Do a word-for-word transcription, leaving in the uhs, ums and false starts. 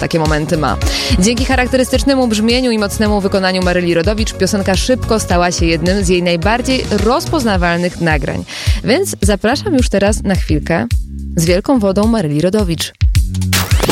takie momenty ma. Dzięki charakterystycznemu brzmieniu i mocnemu wykonaniu Maryli Rodowicz piosenka szybko stała się jednym z jej najbardziej rozpoznawalnych nagrań. Więc zapraszam już teraz na chwilkę z Wielką Wodą Maryli Rodowicz.